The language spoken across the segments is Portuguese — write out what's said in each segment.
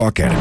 Qualquer.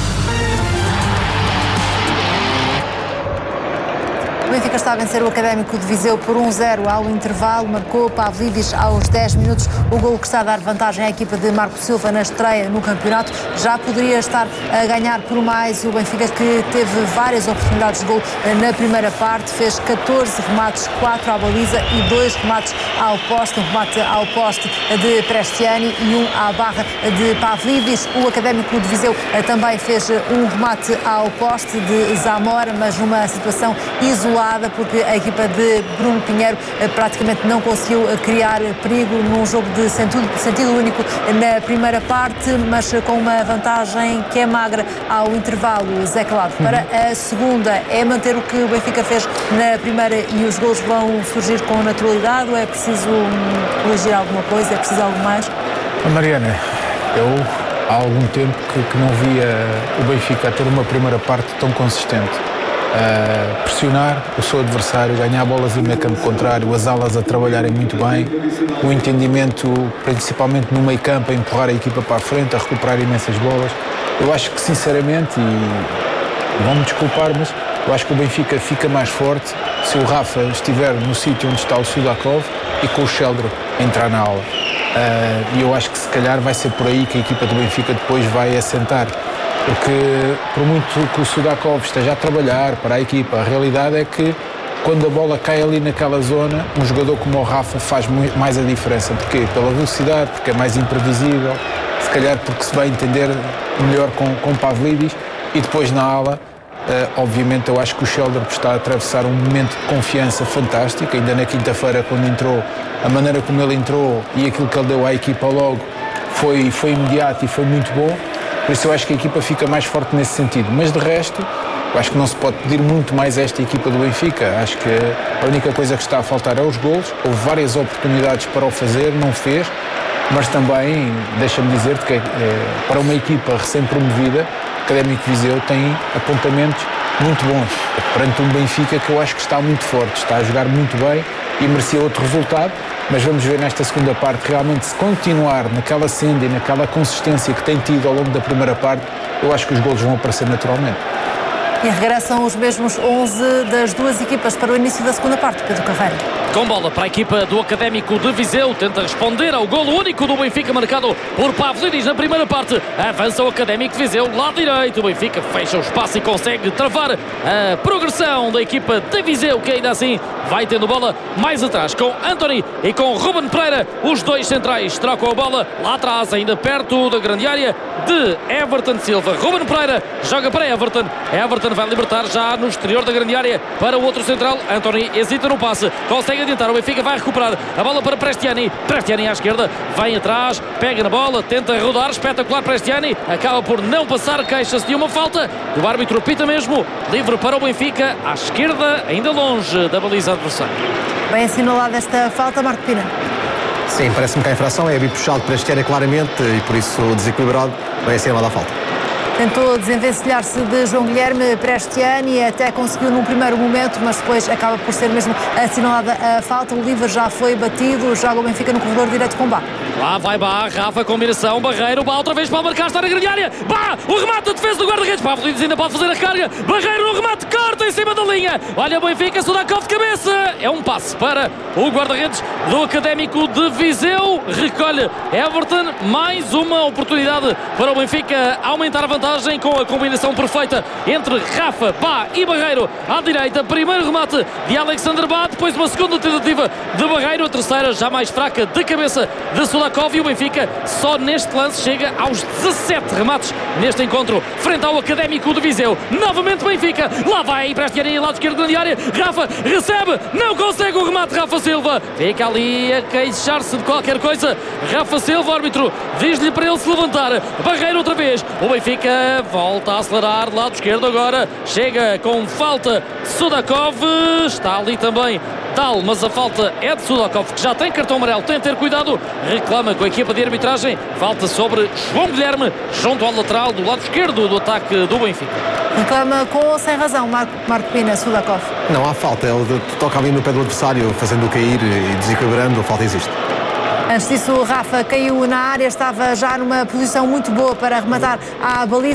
O Benfica está a vencer o Académico de Viseu por 1-0 ao intervalo. Marcou Pavlidis aos 10 minutos. O golo que está a dar vantagem à equipa de Marco Silva na estreia no campeonato. Já poderia estar a ganhar por mais. O Benfica, que teve várias oportunidades de golo na primeira parte, fez 14 remates, 4 à baliza e 2 remates ao poste. Um remate ao poste de Prestiani e um à barra de Pavlidis. O Académico de Viseu também fez um remate ao poste de Zamora, mas numa situação isolada, porque a equipa de Bruno Pinheiro praticamente não conseguiu criar perigo num jogo de sentido único na primeira parte, mas com uma vantagem que é magra ao intervalo. Zé Calado, para a segunda, é manter o que o Benfica fez na primeira e os golos vão surgir com naturalidade, ou é preciso corrigir alguma coisa, é preciso algo mais? Mariana, eu há algum tempo que não via o Benfica ter uma primeira parte tão consistente. Pressionar o seu adversário, ganhar bolas no meio campo contrário, as alas a trabalharem muito bem, o entendimento principalmente no meio campo, a empurrar a equipa para a frente, a recuperar imensas bolas. Eu acho que sinceramente, e vão-me desculpar, mas eu acho que o Benfica fica mais forte se o Rafa estiver no sítio onde está o Sudakov e com o Sheldro a entrar na aula. E eu acho que se calhar vai ser por aí que a equipa do Benfica depois vai assentar. Porque, por muito que o Sudakov esteja a trabalhar para a equipa, a realidade é que quando a bola cai ali naquela zona, um jogador como o Rafa faz mais a diferença. Porquê? Pela velocidade, porque é mais imprevisível, se calhar porque se vai entender melhor com Pavlidis, e depois na ala, obviamente eu acho que o Sheldon está a atravessar um momento de confiança fantástico. Ainda na quinta-feira, quando entrou, a maneira como ele entrou e aquilo que ele deu à equipa logo foi imediato e foi muito bom. Por isso eu acho que a equipa fica mais forte nesse sentido. Mas de resto, eu acho que não se pode pedir muito mais a esta equipa do Benfica. Acho que a única coisa que está a faltar é os golos. Houve várias oportunidades para o fazer, não fez. Mas também, deixa-me dizer-te que para uma equipa recém-promovida, o Académico de Viseu tem apontamentos muito bons. Perante um Benfica que eu acho que está muito forte, está a jogar muito bem e merecia outro resultado. Mas vamos ver nesta segunda parte, realmente, se continuar naquela senda e naquela consistência que tem tido ao longo da primeira parte, eu acho que os golos vão aparecer naturalmente. E regressam os mesmos 11 das duas equipas para o início da segunda parte, Pedro Carreira. Com bola para a equipa do Académico de Viseu, tenta responder ao golo único do Benfica, marcado por Pavlidis na primeira parte. Avança o Académico de Viseu, lado direito. O Benfica fecha o espaço e consegue travar a progressão da equipa de Viseu, que ainda assim vai tendo bola mais atrás com Anthony e com Ruben Pereira. Os dois centrais trocam a bola lá atrás, ainda perto da grande área de Everton Silva. Ruben Pereira joga para Everton. Everton vai libertar já no exterior da grande área para o outro central. Anthony hesita no passe, consegue adiantar. O Benfica vai recuperar a bola para Prestiani. Prestiani à esquerda, vem atrás, pega na bola, tenta rodar. Espetacular Prestiani, acaba por não passar, queixa-se de uma falta. O árbitro apita mesmo, livre para o Benfica, à esquerda, ainda longe da baliza adversária. Bem assinalada esta falta, Marco Pina. Sim, parece-me que a infração é bipuxado para Prestiani claramente e por isso desequilibrado, bem assinalada a falta. Tentou desenvencilhar-se de João Guilherme Prestiani, até conseguiu num primeiro momento, mas depois acaba por ser mesmo assinalada a falta. O livre já foi batido, joga o Benfica no corredor direito com Bá. Lá vai Bá, Rafa, combinação, Barreiro, Bá outra vez para marcar, está na grande área. Bá, o remate, a defesa do guarda-redes. Pavlidis ainda pode fazer a carga. Barreiro no remate, corta em cima da linha. Olha o Benfica, Sudakov de cabeça. É um passe para o guarda-redes do Académico de Viseu. Recolhe Everton, mais uma oportunidade para o Benfica aumentar a vantagem com a combinação perfeita entre Rafa, Bá e Barreiro à direita. Primeiro remate de Alexander Bá, depois uma segunda tentativa de Barreiro, a terceira já mais fraca de cabeça de Sudakov, e o Benfica só neste lance chega aos 17 remates neste encontro frente ao Académico de Viseu. Novamente Benfica, lá vai Prestiani, lado esquerdo, grande área. Rafa recebe, não consegue o remate. Rafa Silva fica ali a queixar-se de qualquer coisa. Rafa Silva, o árbitro diz-lhe para ele se levantar. Barreiro outra vez, o Benfica volta a acelerar, lado esquerdo agora, chega com falta Sudakov, está ali também Tal, mas a falta é de Sudakov, que já tem cartão amarelo, tem de ter cuidado, reclama com a equipa de arbitragem, falta sobre João Guilherme, junto ao lateral do lado esquerdo do ataque do Benfica. Reclama com ou sem razão, Marco Pina, Sudakov? Não há falta, ele toca ali no pé do adversário, fazendo-o cair e desequilibrando, a falta existe. Antes disso, o Rafa caiu na área, estava já numa posição muito boa para rematar à baliza.